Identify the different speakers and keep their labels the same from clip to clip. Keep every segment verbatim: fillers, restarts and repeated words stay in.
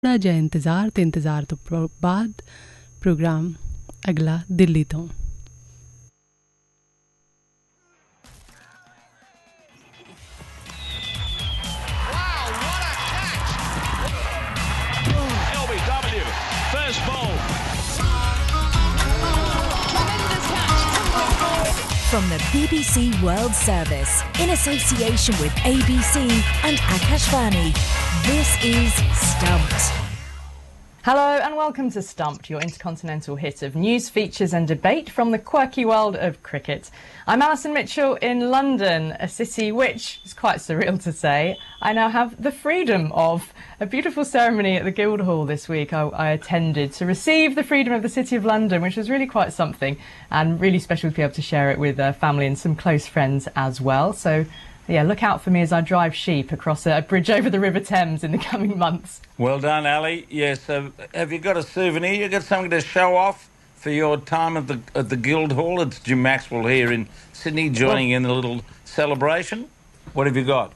Speaker 1: थोड़ा ਜਿਹਾ ਇੰਤਜ਼ਾਰ ਤੇ ਇੰਤਜ਼ਾਰ ਤੋਂ ਪ੍ਰੋ- ਬਾਅਦ ਪ੍ਰੋਗਰਾਮ ਅਗਲਾ ਦਿੱਲੀ ਤੋਂ
Speaker 2: L B W, first ball.
Speaker 3: From the B B C World Service, in association with A B C and Akashvani, this is Stumped.
Speaker 4: Hello and welcome to Stumped, your intercontinental hit of news, features and debate from the quirky world of cricket. I'm Alison Mitchell in London, a city which is quite surreal to say. I now have the freedom of a beautiful ceremony at the Guildhall this week I, I attended to receive the freedom of the City of London, which was really quite something and really special to be able to share it with uh, family and some close friends as well. So yeah, look out for me as I drive sheep across a bridge over the River Thames in the coming months.
Speaker 5: Well done, Ali. Yes, uh, have you got a souvenir? You got something to show off for your time at the at the Guildhall? It's Jim Maxwell here in Sydney, joining well, in a little celebration. What have you got?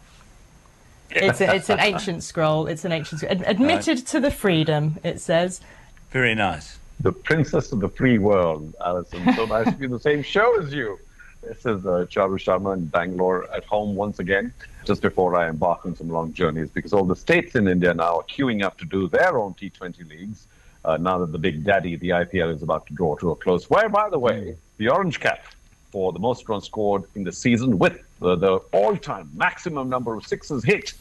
Speaker 4: It's, a, it's an ancient scroll. It's an ancient scroll. Ad- admitted right. to the freedom, it says.
Speaker 5: Very nice.
Speaker 6: The princess of the free world, Alison. So nice to be in the same show as you. This is uh, Charu Sharma in Bangalore, at home once again, just before I embark on some long journeys, because all the states in India now are queuing up to do their own T twenty leagues, uh, now that the big daddy, the I P L, is about to draw to a close. Where, by the way, the orange cap for the most runs scored in the season with the, the all-time maximum number of sixes hit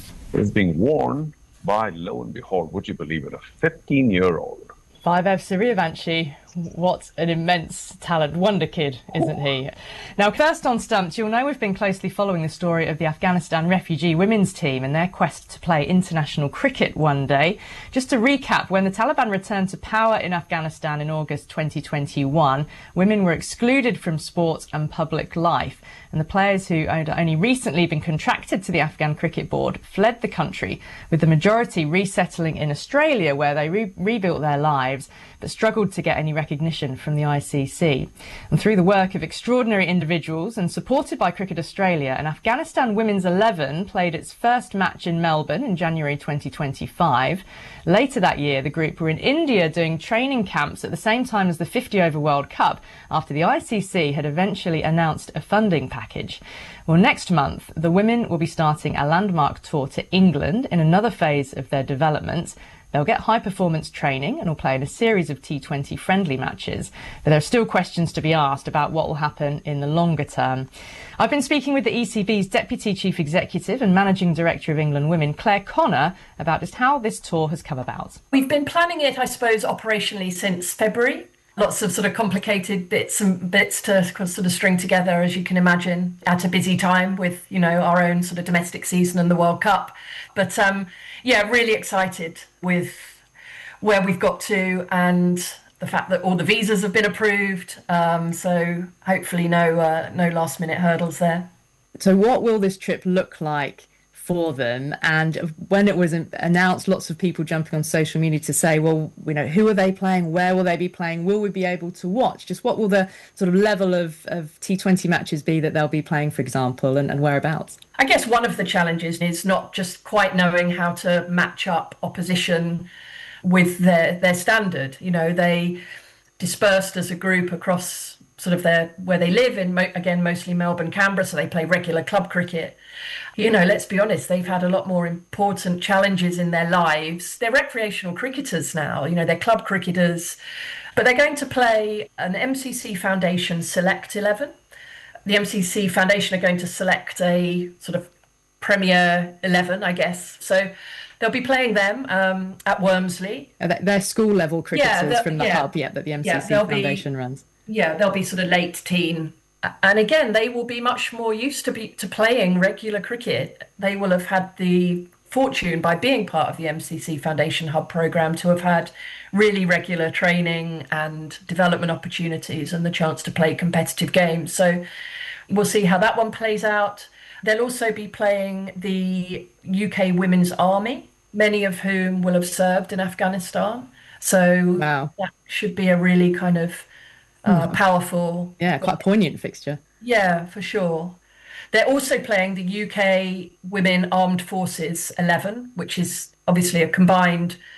Speaker 6: is being worn by, lo and behold, would you believe it, a fifteen-year-old.
Speaker 4: Vaivev Suryavanshi, what an immense talent. Wonder kid, isn't he? Now, first on Stumped, you'll know we've been closely following the story of the Afghanistan refugee women's team and their quest to play international cricket one day. Just to recap, when the Taliban returned to power in Afghanistan in August twenty twenty-one, women were excluded from sports and public life. And the players who had only recently been contracted to the Afghan Cricket Board fled the country, with the majority resettling in Australia, where they re- rebuilt their lives, but struggled to get any recognition from the I C C. And through the work of extraordinary individuals and supported by Cricket Australia, an Afghanistan women's eleven played its first match in Melbourne in January twenty twenty-five. Later that year, the group were in India doing training camps at the same time as the fifty over World Cup, after the I C C had eventually announced a funding package. Well, next month, the women will be starting a landmark tour to England in another phase of their development. They'll get high-performance training and will play in a series of T twenty friendly matches. But there are still questions to be asked about what will happen in the longer term. I've been speaking with the E C B's Deputy Chief Executive and Managing Director of England Women, Claire Connor, about just how this tour has come about.
Speaker 7: We've been planning it, I suppose, operationally since February. Lots of sort of complicated bits and bits to sort of string together, as you can imagine, at a busy time with, you know, our own sort of domestic season and the World Cup. But um, yeah, really excited with where we've got to and the fact that all the visas have been approved. Um, so hopefully no uh, no last minute hurdles there.
Speaker 4: So what will this trip look like for them? And when it was announced, lots of people jumping on social media to say, well, you know, who are they playing? Where will they be playing? Will we be able to watch? Just what will the sort of level of, of T twenty matches be that they'll be playing, for example, and, and whereabouts?
Speaker 7: I guess one of the challenges is not just quite knowing how to match up opposition with their, their standard. You know, they dispersed as a group across sort of their where they live in, again, mostly Melbourne, Canberra, so they play regular club cricket. You know, let's be honest, they've had a lot more important challenges in their lives. They're recreational cricketers now, you know, they're club cricketers, but they're going to play an M C C Foundation Select eleven. The M C C Foundation are going to select a sort of Premier eleven, I guess. So they'll be playing them um, at Wormsley.
Speaker 4: They're school level cricketers
Speaker 7: yeah,
Speaker 4: from the
Speaker 7: yeah.
Speaker 4: hub, yeah, that the M C C
Speaker 7: yeah,
Speaker 4: Foundation
Speaker 7: be,
Speaker 4: runs.
Speaker 7: Yeah, they'll be sort of late teen. And again, they will be much more used to be to playing regular cricket. They will have had the fortune, by being part of the M C C Foundation Hub programme, to have had really regular training and development opportunities and the chance to play competitive games. So we'll see how that one plays out. They'll also be playing the U K Women's Army, many of whom will have served in Afghanistan. So
Speaker 4: wow.
Speaker 7: That should be a really kind of Uh, powerful.
Speaker 4: Yeah, quite a poignant fixture.
Speaker 7: Yeah, for sure. They're also playing the U K Women Armed Forces eleven, which is obviously a combined